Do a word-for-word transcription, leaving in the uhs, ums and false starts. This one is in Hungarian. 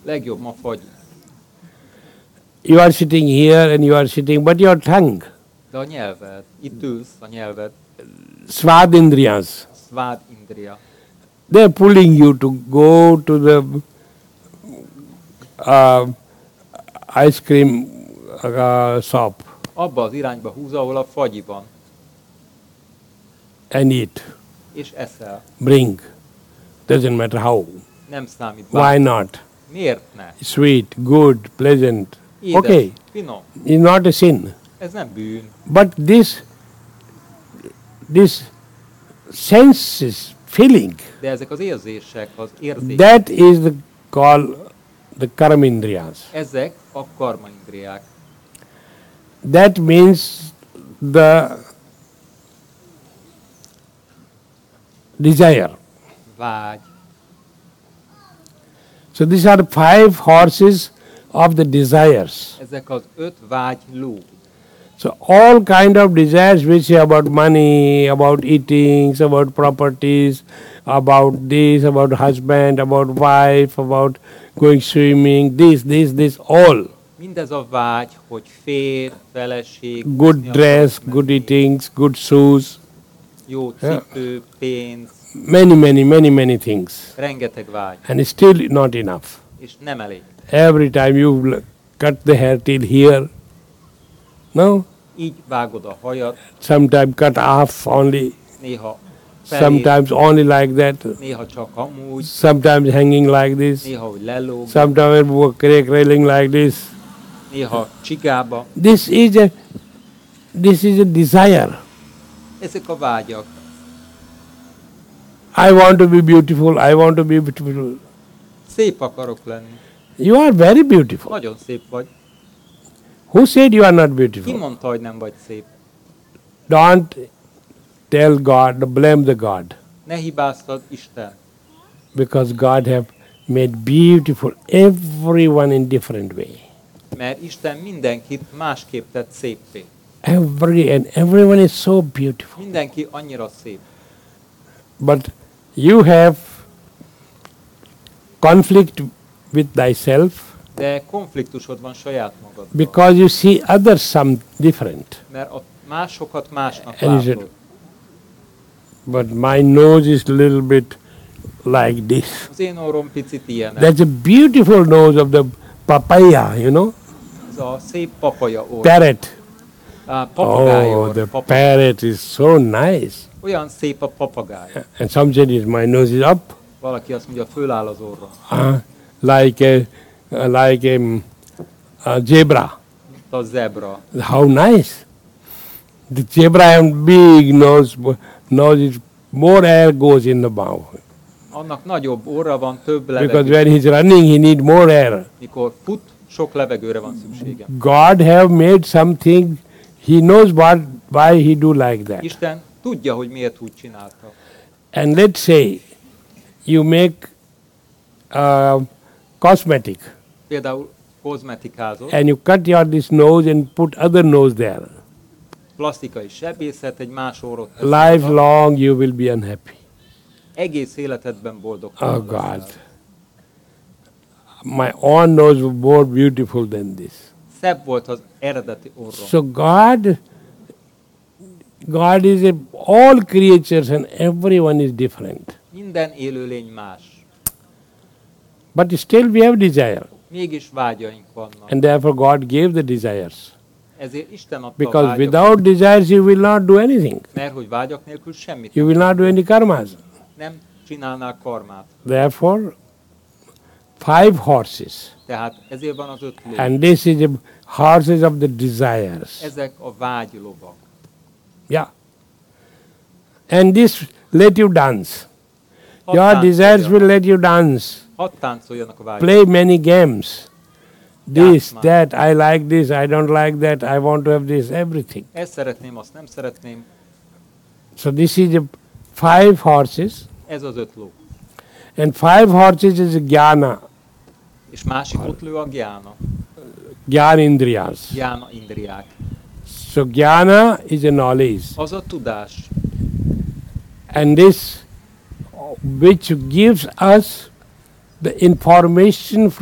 Legjobb ma fagy. You are sitting here and you are sitting, but your tongue, De a nyelved, itt ülsz, a nyelved, Svadindriyas, Svád Indriya, they are pulling you to go to the uh, ice cream uh, shop abba az irányba húz, ahol a fagyi van, and eat, és eszel. bring. Doesn't matter how. Nem számít. Why bármi. not? Miért ne? Sweet, good, pleasant. Édes, Okay, finom. it's not a sin. Ez nem bűn. But this, this senses, feeling, De ezek az érzések, az érzések, that is the call the karmindriyas. ezek a karma indriák. That means the desire. Vágy. So these are five horses of the desires. Ezek az öt vágy ló. So all kind of desires which are about money, about eating, about properties, about this, about husband, about wife, about going swimming, this, this, this, all. Mindez a vágy, hogy fér, feleség, Good úszni dress, akarok good menni, eatings, good shoes, jó cipő, pénz, many, many, many, many things. rengeteg vágy, And still not enough. és nem elég. Every time you l- cut the hair till here, no? Így vágod a hajat, Sometimes cut off only, néha felé, sometimes only like that, néha csak amúgy, sometimes hanging like this, néha hogy lelóg, sometimes crack railing like this. néha csigába. This is a this is a desire. Ezek a vágyak. I want to be beautiful, I want to be beautiful. Szép akarok lenni. You are very beautiful. Nagyon szép vagy. Who said you are not Ki beautiful? mondta, hogy nem vagy szép? Don't tell God, blame the God. Ne hibáztad Isten. Because God have made beautiful everyone in different way. Mert Isten mindenkit másképp tett széppé. Every and everyone is so beautiful. Mindenki annyira szép. But you have conflict with thyself De konfliktusod van saját magaddal. because you see others some different. Mert a másokat másnak And you said, látod. but my nose is a little bit like this. Az én orrom picit ilyen. That's a beautiful nose of the papaya, you know, Ez a szép papaja orr. parrot. Á, papagáj Oh, orr. the Papa- parrot is so nice. Olyan szép a papagáj. And some said is my nose is up, Valaki azt mondja, föláll az orra. uh, like a uh, like a, um, a zebra. Mint a zebra. How nice! The zebra have big nose. Nose is more air goes in the mouth Annak nagyobb orra van, több because levegő. when he's running, he need more air. Mikor fut, sok levegőre van szüksége. God have made something. He knows what why he do like that. Isten tudja, hogy miért úgy csinálta. And let's say you make uh, cosmetic Például kozmetikázol, and you cut your this nose and put other nose there. plastikai sebészet, egy más orrot teszel oda. Lifelong you will be unhappy. Egész életedben boldog. Oh God. My own nose was more beautiful than this. Szebb volt az eredeti orrom. So God, God is a, all creatures and everyone is different. Minden élőlény más. But still we have desire. Mégis vágyaink vannak. And therefore God gave the desires. Ezért Isten adta a Because vágyakat. without desires you will not do anything. Mert hogy vágyak nélkül semmit You will not do any karmas. nem csinálnál karmát. Therefore, five horses. Tehát ezért van az öt ló. And this is a horses of the desires. Ezek a vágylovak. Yeah. And this let you dance. Hadd Your desires táncoljanak. will let you dance. Hadd táncoljanak a vágyak. Play many games. This, Játszmák. that, I like this, I don't like that, I want to have this, everything. Ezt szeretném, azt nem szeretném. So this is a five horses. Ez az öt ló. And five horses is jnana, És másik ott lő a gyána. jnana indriyas. Gyána indriák. So jnana is a knowledge. Az a tudás. And this which gives us the information